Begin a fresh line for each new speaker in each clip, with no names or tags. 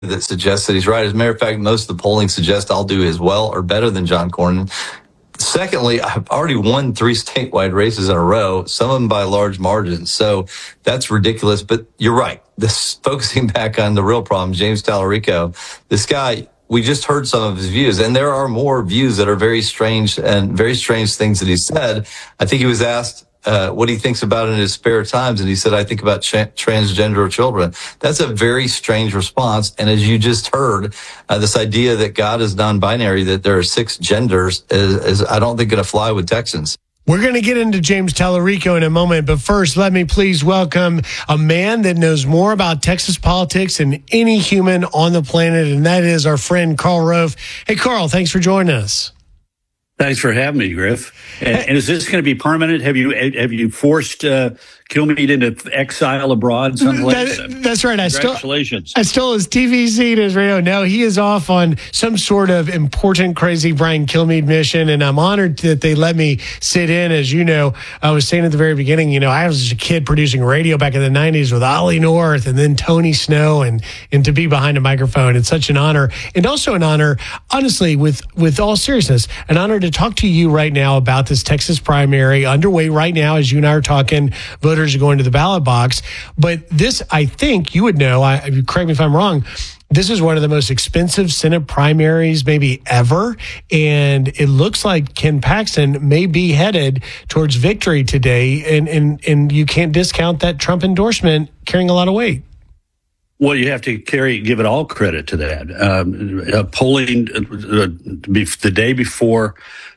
that suggests that he's right. As a matter of fact, most of the polling suggests I'll do as well or better than John Cornyn. Secondly, I've already won 3 statewide races in a row, some of them by large margins. So that's ridiculous. But you're right. This focusing back on the real problem, James Tallarico, this guy, we just heard some of his views, and there are more views that are very strange and very strange things that he said. I think he was asked what he thinks about in his spare times, and he said, I think about transgender children. That's a very strange response. And as you just heard, this idea that God is non-binary, that there are 6 genders, is I don't think going to fly with Texans.
We're going to get into James Tallarico in a moment, but first, let me please welcome a man that knows more about Texas politics than any human on the planet, and that is our friend Karl Rove. Hey, Karl, thanks for joining us.
Thanks for having me, Griff. And is this going to be permanent? Have you forced Kilmeade into exile abroad?
That's right.
Congratulations.
I stole his TV seat, his radio. No, he is off on some sort of important, crazy Brian Kilmeade mission, and I'm honored that they let me sit in. As you know, I was saying at the very beginning, I was a kid producing radio back in the 90s with Ollie North and then Tony Snow, and to be behind a microphone, it's such an honor. And also an honor, honestly, with all seriousness, an honor to talk to you right now about this Texas primary underway right now as you and I are talking. Voters are going to the ballot box. But this, I think you would know, correct me if I'm wrong, this is one of the most expensive Senate primaries maybe ever. And it looks like Ken Paxton may be headed towards victory today. And you can't discount that Trump endorsement carrying a lot of weight.
Well, you have to give it all credit to that. Polling the day before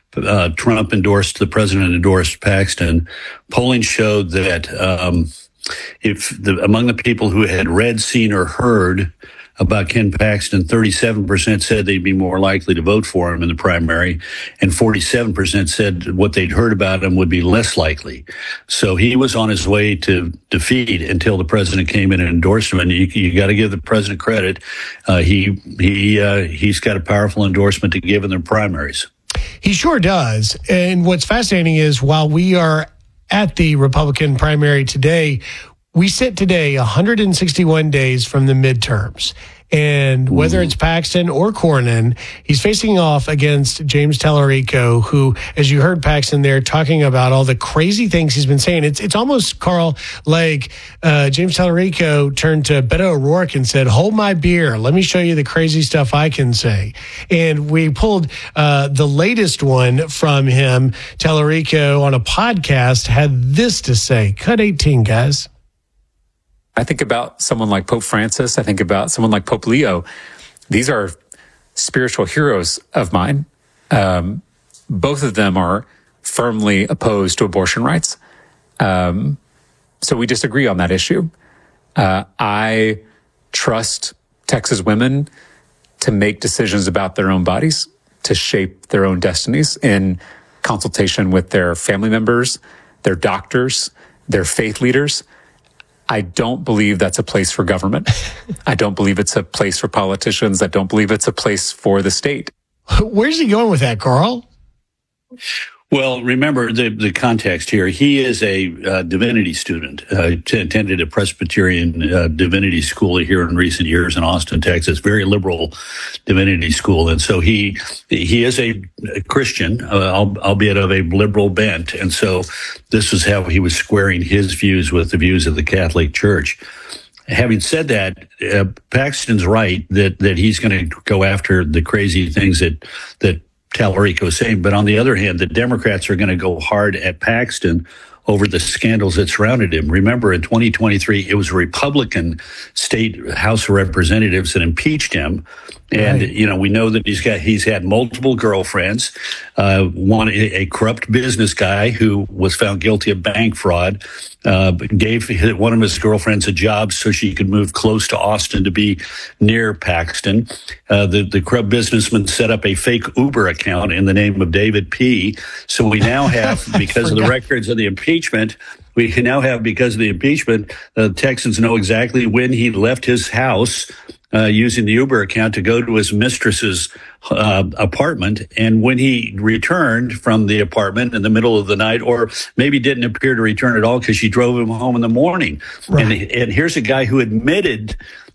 Trump the president endorsed Paxton, polling showed that among the people who had read, seen, or heard about Ken Paxton, 37% said they'd be more likely to vote for him in the primary, and 47% said what they'd heard about him would be less likely. So he was on his way to defeat until the president came in and endorsed him. And you got to give the president credit. He's got a powerful endorsement to give in the primaries.
He sure does. And what's fascinating is while we are at the Republican primary today, we sit today 161 days from the midterms. And whether it's Paxton or Cornyn, he's facing off against James Tallarico, who, as you heard Paxton there talking about all the crazy things he's been saying, it's almost, Karl, like James Tallarico turned to Beto O'Rourke and said, hold my beer. Let me show you the crazy stuff I can say. And we pulled the latest one from him. Tallarico on a podcast had this to say. Cut 18, guys.
I think about someone like Pope Francis. I think about someone like Pope Leo. These are spiritual heroes of mine. Both of them are firmly opposed to abortion rights. So we disagree on that issue. I trust Texas women to make decisions about their own bodies, to shape their own destinies in consultation with their family members, their doctors, their faith leaders. I don't believe that's a place for government. I don't believe it's a place for politicians. I don't believe it's a place for the state.
Where's he going with that, Karl?
Well, remember the context here. He is a divinity student, attended a Presbyterian divinity school here in recent years in Austin, Texas, very liberal divinity school. And so he is a Christian, albeit of a liberal bent. And so this is how he was squaring his views with the views of the Catholic Church. Having said that, Paxton's right that he's going to go after the crazy things that Tallarico is saying. But on the other hand, the Democrats are going to go hard at Paxton over the scandals that surrounded him. Remember, in 2023, it was a Republican state House of Representatives that impeached him. And, right. We know that he's had multiple girlfriends. One, a corrupt business guy who was found guilty of bank fraud, gave one of his girlfriends a job so she could move close to Austin to be near Paxton. The corrupt businessman set up a fake Uber account in the name of David P. So we now have, because of the records of the impeachment, Texans know exactly when he left his house using the Uber account to go to his mistress's apartment, and when he returned from the apartment in the middle of the night, or maybe didn't appear to return at all because she drove him home in the morning. Right. And here's a guy who admitted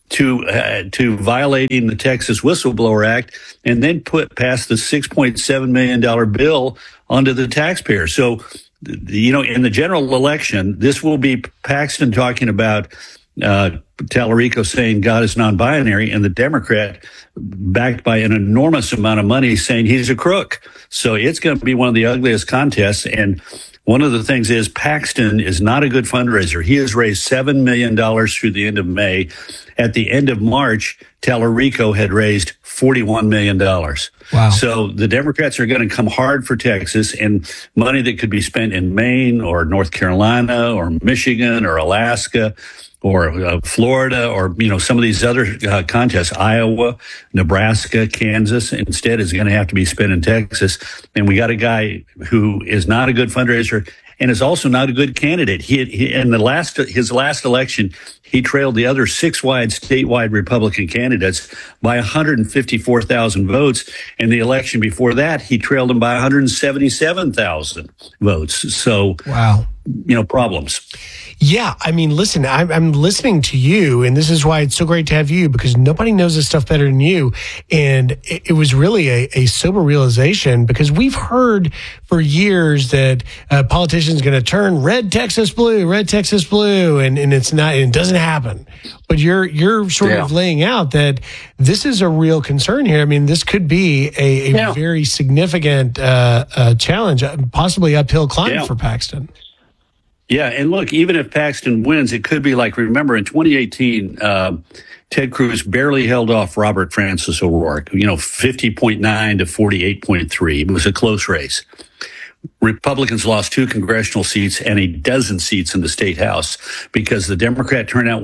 to violating the Texas Whistleblower Act, and then passed the $6.7 million bill onto the taxpayer. So, in the general election, this will be Paxton talking about Tallarico saying God is non-binary, and the Democrat, backed by an enormous amount of money, saying he's a crook. So it's going to be one of the ugliest contests. And one of the things is Paxton is not a good fundraiser. He has raised $7 million through the end of May. At the end of March, Tallarico had raised $41 million.
Wow.
So the Democrats are going to come hard for Texas, and money that could be spent in Maine or North Carolina or Michigan or Alaska or Florida or, some of these other contests, Iowa, Nebraska, Kansas, instead is going to have to be spent in Texas. And we got a guy who is not a good fundraiser and is also not a good candidate. He in his last election, he trailed the other statewide Republican candidates by 154,000 votes. And the election before that, he trailed them by 177,000 votes. So,
wow.
Problems.
Yeah, I mean, listen, I'm listening to you, and this is why it's so great to have you, because nobody knows this stuff better than you. And it was really a sober realization, because we've heard for years that politicians going to turn red Texas blue, and it's not, it doesn't happen. But you're sort of laying out that this is a real concern here. I mean, this could be a very significant challenge, possibly uphill climb for Paxton.
Yeah, and look, even if Paxton wins, it could be like, remember, in 2018, Ted Cruz barely held off Robert Francis O'Rourke, 50.9 to 48.3. It was a close race. Republicans lost 2 congressional seats and a dozen seats in the state house because the Democrat turnout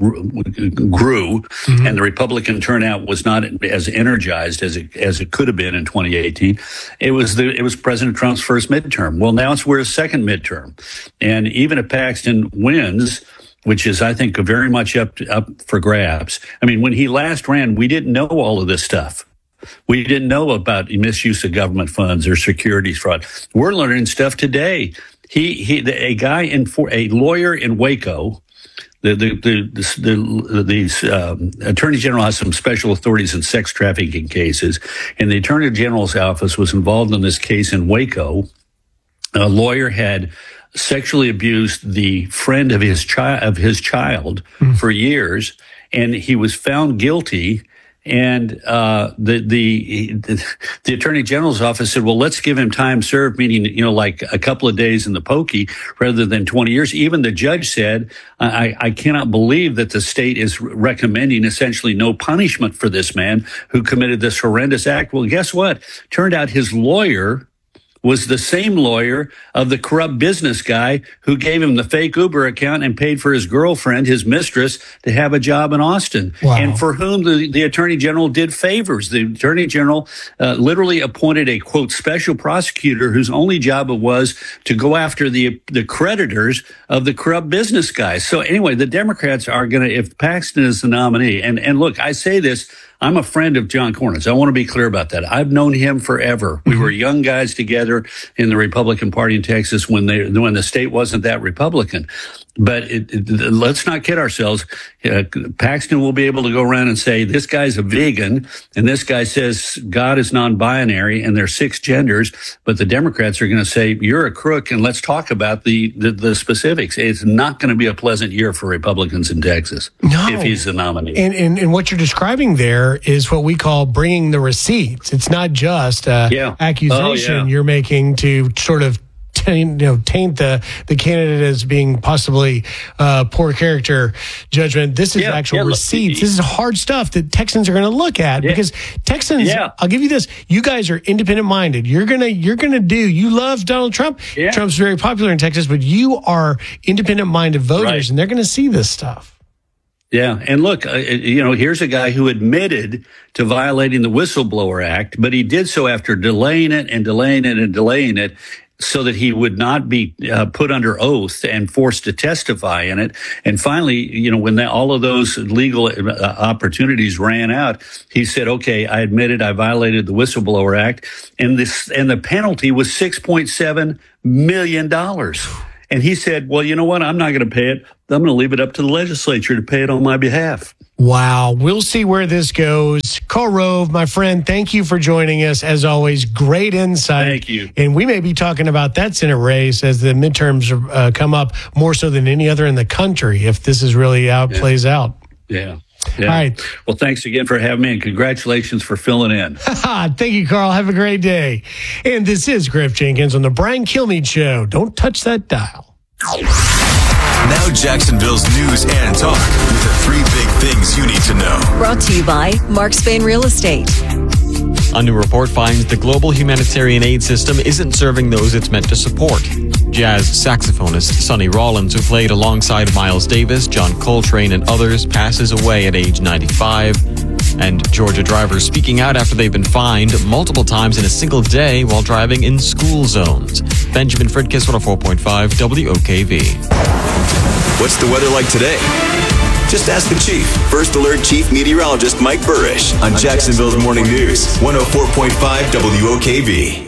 grew, and the Republican turnout was not as energized as it could have been in 2018. It was President Trump's first midterm. Well, now we're a second midterm, and even if Paxton wins, which is, I think, very much up for grabs. I mean, when he last ran, we didn't know all of this stuff. We didn't know about misuse of government funds or securities fraud. We're learning stuff today. A lawyer in Waco, the Attorney General has some special authorities in sex trafficking cases, and the Attorney General's office was involved in this case in Waco. A lawyer had sexually abused the friend of his child for years, and he was found guilty. And the Attorney General's office said, well, let's give him time served, meaning, like a couple of days in the pokey rather than 20 years. Even the judge said, I cannot believe that the state is recommending essentially no punishment for this man who committed this horrendous act. Well, guess what? Turned out his lawyer was the same lawyer of the corrupt business guy who gave him the fake Uber account and paid for his girlfriend, his mistress, to have a job in Austin.
Wow.
And for whom the Attorney General did favors. The Attorney General literally appointed a, quote, special prosecutor whose only job it was to go after the creditors of the corrupt business guys. So anyway, the Democrats are going to, if Paxton is the nominee, and look, I say this, I'm a friend of John Cornyn's. I want to be clear about that. I've known him forever. We were young guys together in the Republican Party in Texas when the state wasn't that Republican. But let's not kid ourselves. Paxton will be able to go around and say, this guy's a vegan, and this guy says God is non-binary, and there's 6 genders. But the Democrats are going to say, you're a crook, and let's talk about the specifics. It's not going to be a pleasant year for Republicans in Texas if he's the nominee.
And what you're describing there is what we call bringing the receipts. It's not just accusation you're making to sort of taint the candidate as being possibly poor character judgment. This is actual receipts. This is hard stuff that Texans are going to look at because Texans. I'll give you this: you guys are independent minded. You love Donald Trump. Trump's very popular in Texas, but you are independent minded voters, and they're going to see this stuff.
Yeah. And look, here's a guy who admitted to violating the Whistleblower Act, but he did so after delaying it so that he would not be put under oath and forced to testify in it. And finally, when all of those legal opportunities ran out, he said, okay, I admitted I violated the Whistleblower Act. And the penalty was $6.7 million. And he said, well, you know what? I'm not going to pay it. I'm going to leave it up to the legislature to pay it on my behalf.
Wow. We'll see where this goes. Karl Rove, my friend, thank you for joining us. As always, great insight.
Thank you.
And we may be talking about that Senate race as the midterms come up more so than any other in the country, if this is really how it plays out.
Yeah.
All right.
Well, thanks again for having me, and congratulations for filling in.
Thank you, Karl. Have a great day. And this is Griff Jenkins on the Brian Kilmeade Show. Don't touch that dial.
Now Jacksonville's news and talk with the 3 big things you need to know.
Brought to you by Mark Spain Real Estate.
A new report finds the global humanitarian aid system isn't serving those it's meant to support. Jazz saxophonist Sonny Rollins, who played alongside Miles Davis, John Coltrane, and others, passes away at age 95. And Georgia drivers speaking out after they've been fined multiple times in a single day while driving in school zones. Benjamin Fridkiss, 104.5 WOKV.
What's the weather like today? Just ask the Chief. First Alert Chief Meteorologist Mike Burrish on Jacksonville's Morning News, 104.5 WOKV.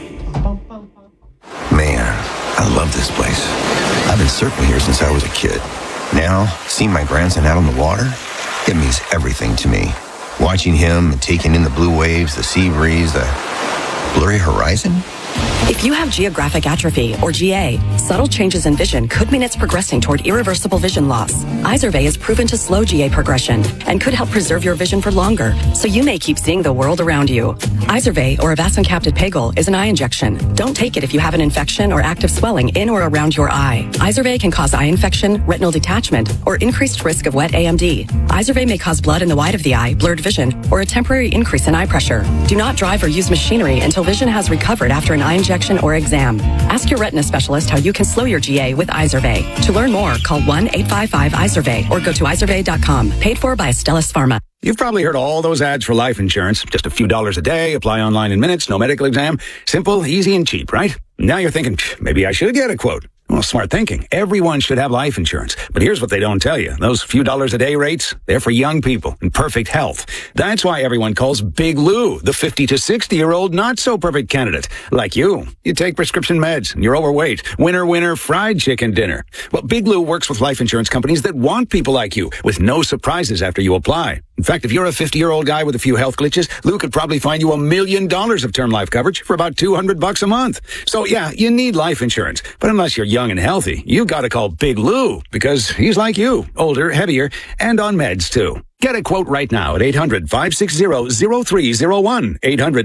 Man, I love this place. I've been surfing here since I was a kid. Now, seeing my grandson out on the water, it means everything to me. Watching him and taking in the blue waves, the sea breeze, the blurry horizon.
If you have geographic atrophy, or GA, subtle changes in vision could mean it's progressing toward irreversible vision loss. Izervay is proven to slow GA progression and could help preserve your vision for longer, so you may keep seeing the world around you. Izervay, or avacincaptad pegol, is an eye injection. Don't take it if you have an infection or active swelling in or around your eye. Izervay can cause eye infection, retinal detachment, or increased risk of wet AMD. Izervay may cause blood in the white of the eye, blurred vision, or a temporary increase in eye pressure. Do not drive or use machinery until vision has recovered after an eye injection or exam. Ask your retina specialist how you can slow your GA with Izervay. To learn more, call 1-855-IZERVAY or go to izervay.com. Paid for by Astellas Pharma.
You've probably heard all those ads for life insurance. Just a few dollars a day, apply online in minutes, no medical exam. Simple, easy, and cheap, right? Now you're thinking, maybe I should get a quote. Well, smart thinking. Everyone should have life insurance. But here's what they don't tell you. Those few dollars a day rates, they're for young people in perfect health. That's why everyone calls Big Lou the 50 to 60-year-old not-so-perfect candidate. Like you. You take prescription meds, and you're overweight. Winner, fried chicken dinner. Well, Big Lou works with life insurance companies that want people like you, with no surprises after you apply. In fact, if you're a 50-year-old guy with a few health glitches, Lou could probably find you $1 million of term life coverage for about $200 a month. So yeah, you need life insurance. But unless you're young and healthy, you gotta call Big Lou, because he's like you, older, heavier, and on meds too. Get a quote right now at 800-560-0301,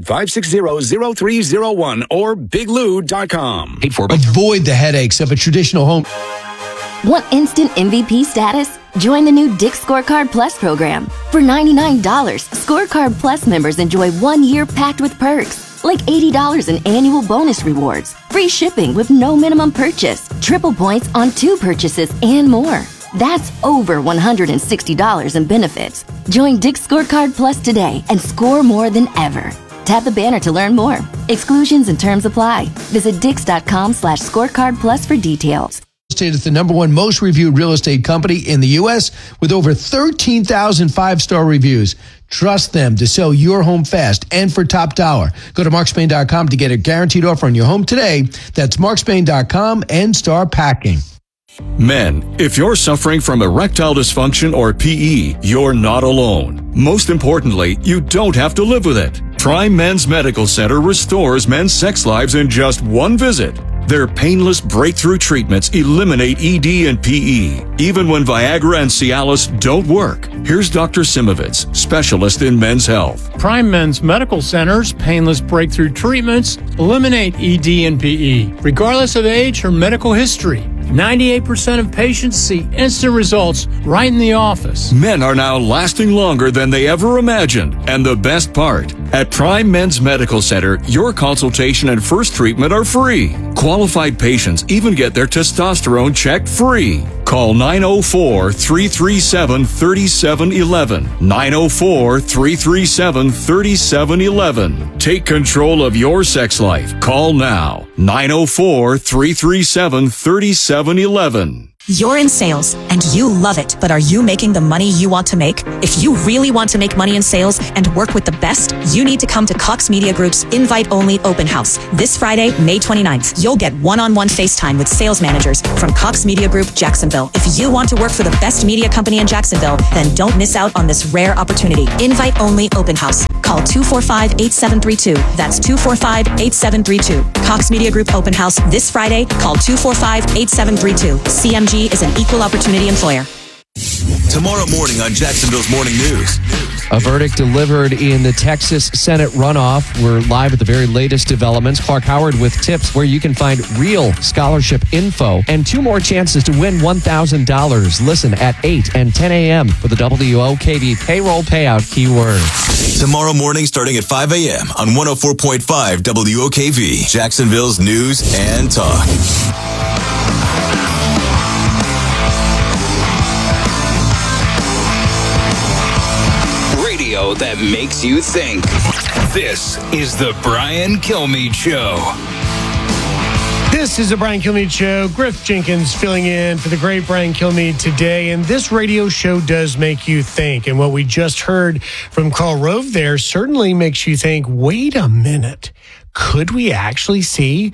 800-560-0301, or biglou.com.
Avoid the headaches of a traditional home.
Want instant MVP status? Join the new Dick's Scorecard Plus program. For $99, Scorecard Plus members enjoy 1 year packed with perks, like $80 in annual bonus rewards, free shipping with no minimum purchase, triple points on 2 purchases, and more. That's over $160 in benefits. Join Dick's Scorecard Plus today and score more than ever. Tap the banner to learn more. Exclusions and terms apply. Visit Dix.com/scorecard plus for details.
Is the #1 most reviewed real estate company in the U.S. with over 13,000 5-star reviews. Trust them to sell your home fast and for top dollar. Go to markspain.com to get a guaranteed offer on your home today. That's markspain.com and start packing.
Men, if you're suffering from erectile dysfunction or PE, you're not alone. Most importantly, you don't have to live with it. Prime Men's Medical Center restores men's sex lives in just 1 visit. Their painless breakthrough treatments eliminate ED and PE, even when Viagra and Cialis don't work. Here's Dr. Simovitz, specialist in men's health.
Prime Men's Medical Center's painless breakthrough treatments eliminate ED and PE, regardless of age or medical history. 98% of patients see instant results right in the office.
Men are now lasting longer than they ever imagined. And the best part, at Prime Men's Medical Center, your consultation and first treatment are free. Qualified patients even get their testosterone checked free. Call 904-337-3711. 904-337-3711. Take control of your sex life. Call now. 904-337-3711.
You're in sales and you love it, but are you making the money you want to make? If you really want to make money in sales and work with the best, you need to come to Cox Media Group's invite-only open house. This Friday, May 29th, you'll get one-on-one FaceTime with sales managers from Cox Media Group, Jacksonville. If you want to work for the best media company in Jacksonville, then don't miss out on this rare opportunity. Invite-only open house. Call 245-8732. That's 245-8732. Cox Media Group open house this Friday. Call 245-8732. CMG is an equal opportunity employer.
Tomorrow morning on Jacksonville's Morning News.
A verdict delivered in the Texas Senate runoff. We're live at the very latest developments. Clark Howard with tips where you can find real scholarship info and 2 more chances to win $1,000. Listen at 8 and 10 a.m. for the WOKV payroll payout keyword.
Tomorrow morning starting at 5 a.m. on 104.5 WOKV, Jacksonville's News and Talk.
That makes you think. This is the Brian Kilmeade Show.
This is the Brian Kilmeade Show. Griff Jenkins filling in for the great Brian Kilmeade today. And this radio show does make you think. And what we just heard from Karl Rove there certainly makes you think, wait a minute. Could we actually see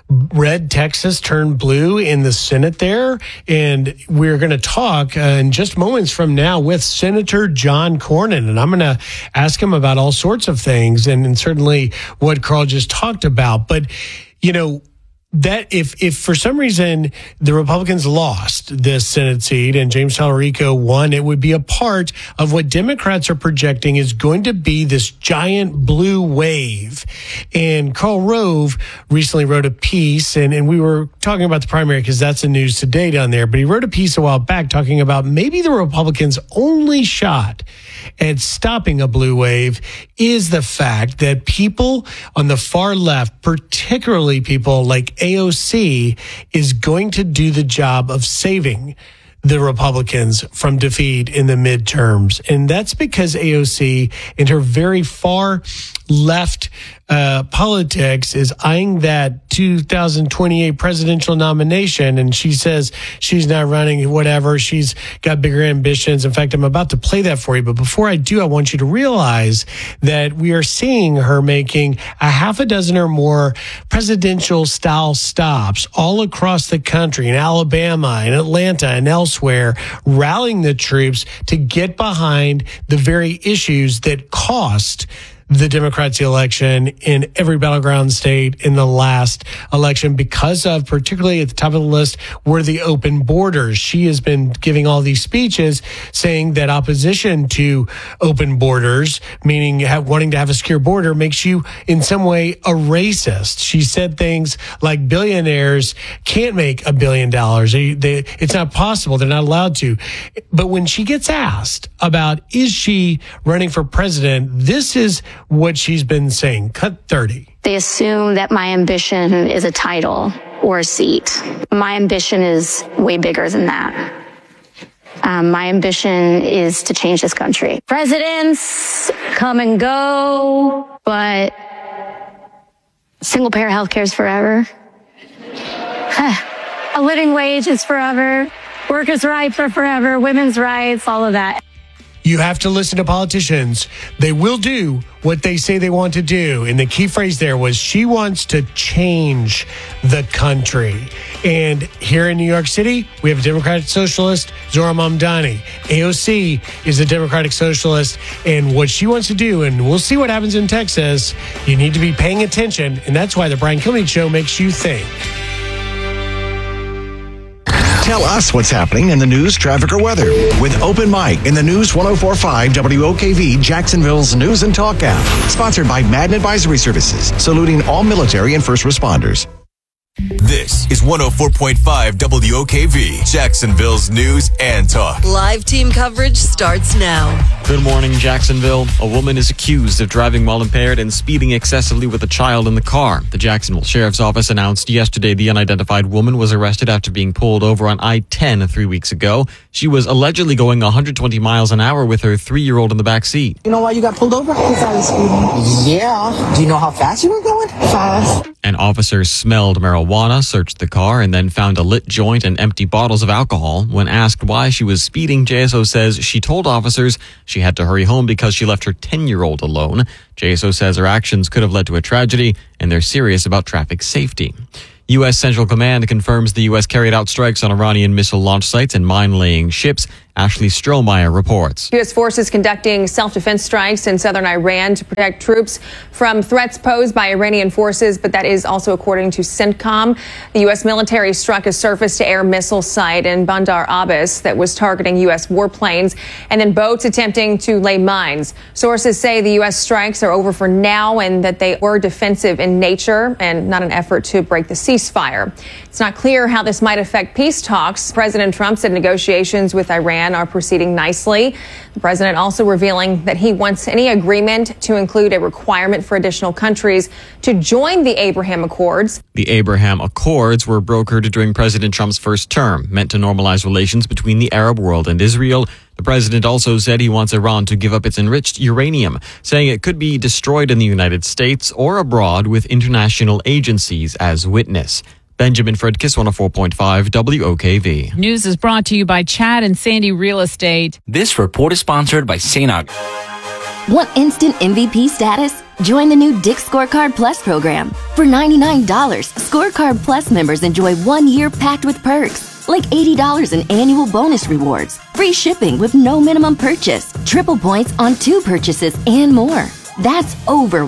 red Texas turn blue in the Senate there? And we're going to talk in just moments from now with Senator John Cornyn. And I'm going to ask him about all sorts of things and certainly what Karl just talked about. But, you know, that if for some reason the Republicans lost this Senate seat and James Talarico won, it would be a part of what Democrats are projecting is going to be this giant blue wave. And Karl Rove recently wrote a piece, and we were talking about the primary because that's the news today down there, but he wrote a piece a while back talking about maybe the Republicans' only shot at stopping a blue wave is the fact that people on the far left, particularly people like AOC, is going to do the job of saving the Republicans from defeat in the midterms. And that's because AOC and her very far left politics is eyeing that 2028 presidential nomination. And she says she's not running, whatever. She's got bigger ambitions. In fact, I'm about to play that for you. But before I do, I want you to realize that we are seeing her making a half a dozen or more presidential style stops all across the country, in Alabama, in Atlanta, and elsewhere, rallying the troops to get behind the very issues that cost the Democrats the election in every battleground state in the last election, because of, particularly at the top of the list, were the open borders. She has been giving all these speeches saying that opposition to open borders, meaning wanting to have a secure border, makes you in some way a racist. She said things like billionaires can't make $1 billion. It's not possible. They're not allowed to. But when she gets asked about, is she running for president, this is what she's been saying. Cut 30.
They assume that my ambition is a title or a seat. My ambition is way bigger than that. My ambition is to change this country. Presidents come and go, but single payer health care is forever. A living wage is forever. Workers' rights are forever. Women's rights, all of that.
You have to listen to politicians. They will do what they say they want to do. And the key phrase there was she wants to change the country. And here in New York City, we have a Democratic Socialist, Zohran Mamdani. AOC is a Democratic Socialist. And what she wants to do, and we'll see what happens in Texas, you need to be paying attention. And that's why the Brian Kilmeade Show makes you think.
Tell us what's happening in the news, traffic, or weather with Open Mic in the News 104.5 WOKV, Jacksonville's News and Talk app. Sponsored by Madden Advisory Services, saluting all military and first responders.
This is 104.5 WOKV, Jacksonville's News and Talk.
Live team coverage starts now.
Good morning, Jacksonville. A woman is accused of driving while impaired and speeding excessively with a child in the car. The Jacksonville Sheriff's Office announced yesterday the unidentified woman was arrested after being pulled over on I-10 3 weeks ago. She was allegedly going 120 miles an hour with her 3-year-old in the back seat.
You know why you got pulled over? Because I was speeding. Yeah. Do you know how fast you were going? Fast.
An officer smelled marijuana Arizona searched the car and then found a lit joint and empty bottles of alcohol. When asked why she was speeding, JSO says she told officers she had to hurry home because she left her 10-year-old alone. JSO says her actions could have led to a tragedy, and they're serious about traffic safety. U.S. Central Command confirms the U.S. carried out strikes on Iranian missile launch sites and mine-laying ships. Ashley Strohmeyer reports.
U.S. forces conducting self-defense strikes in southern Iran to protect troops from threats posed by Iranian forces, but that is also according to CENTCOM. The U.S. military struck a surface-to-air missile site in Bandar Abbas that was targeting U.S. warplanes and then boats attempting to lay mines. Sources say the U.S. strikes are over for now and that they were defensive in nature and not an effort to break the ceasefire. It's not clear how this might affect peace talks. President Trump said negotiations with Iran are proceeding nicely. The president also revealing that he wants any agreement to include a requirement for additional countries to join the Abraham Accords.
The Abraham Accords were brokered during President Trump's first term, meant to normalize relations between the Arab world and Israel. The president also said he wants Iran to give up its enriched uranium, saying it could be destroyed in the United States or abroad with international agencies as witness. Benjamin Fredkiss, 104.5 WOKV.
News is brought to you by Chad and Sandy Real Estate.
This report is sponsored by St. Augustine.
Want instant MVP status? Join the new Dick's Scorecard Plus program. For $99, Scorecard Plus members enjoy 1 year packed with perks, like $80 in annual bonus rewards, free shipping with no minimum purchase, triple points on 2 purchases, and more. That's over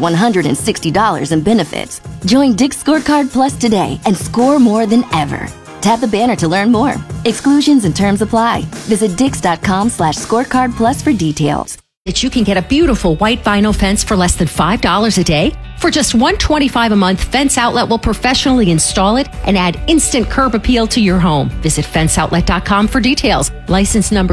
$160 in benefits. Join Dick's Scorecard Plus today and score more than ever. Tap the banner to learn more. Exclusions and terms apply. Visit Dix.com/scorecard plus for details.
That you can get a beautiful white vinyl fence for less than $5 a day? For just $125 a month, Fence Outlet will professionally install it and add instant curb appeal to your home. Visit FenceOutlet.com for details. License number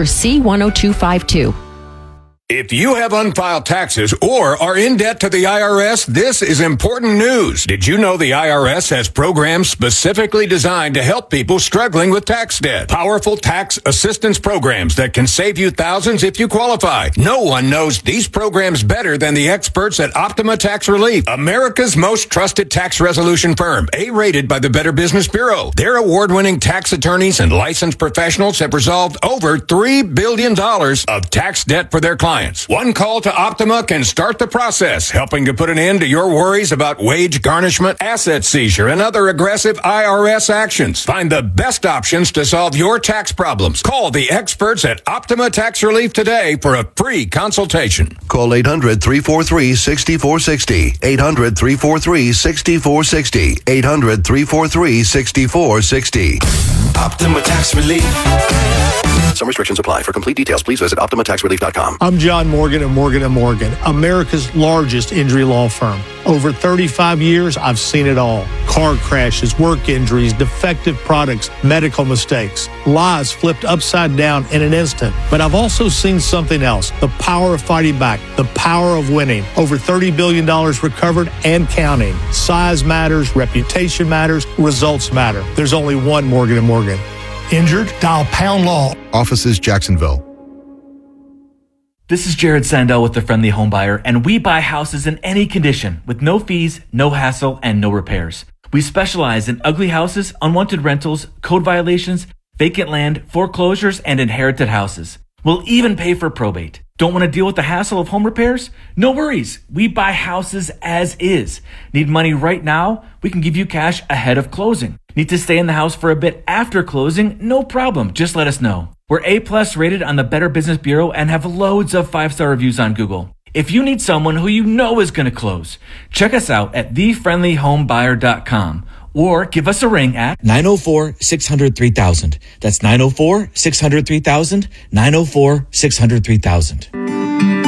C10252.
If you have unfiled taxes or are in debt to the IRS, this is important news. Did you know the IRS has programs specifically designed to help people struggling with tax debt? Powerful tax assistance programs that can save you thousands if you qualify. No one knows these programs better than the experts at Optima Tax Relief, America's most trusted tax resolution firm, A-rated by the Better Business Bureau. Their award-winning tax attorneys and licensed professionals have resolved over $3 billion of tax debt for their clients. One call to Optima can start the process, helping to put an end to your worries about wage garnishment, asset seizure, and other aggressive IRS actions. Find the best options to solve your tax problems. Call the experts at Optima Tax Relief today for a free consultation.
Call 800-343-6460. 800-343-6460. 800-343-6460.
Optima Tax Relief. Some restrictions apply. For complete details, please visit OptimaTaxRelief.com.
I'm John Morgan of Morgan & Morgan, America's largest injury law firm. Over 35 years, I've seen it all. Car crashes, work injuries, defective products, medical mistakes, lives flipped upside down in an instant. But I've also seen something else, the power of fighting back, the power of winning. Over $30 billion recovered and counting. Size matters, reputation matters, results matter. There's only one Morgan & Morgan. Injured? Dial Pound Law.
Offices Jacksonville.
This is Jared Sandell with The Friendly Home Buyer, and we buy houses in any condition with no fees, no hassle, and no repairs. We specialize in ugly houses, unwanted rentals, code violations, vacant land, foreclosures, and inherited houses. We'll even pay for probate. Don't want to deal with the hassle of home repairs? No worries. We buy houses as is. Need money right now? We can give you cash ahead of closing. Need to stay in the house for a bit after closing? No problem. Just let us know. We're A+ rated on the Better Business Bureau and have loads of 5-star reviews on Google. If you need someone who you know is going to close, check us out at thefriendlyhomebuyer.com or give us a ring at
904-600-3000. That's 904-600-3000, 904-600-3000.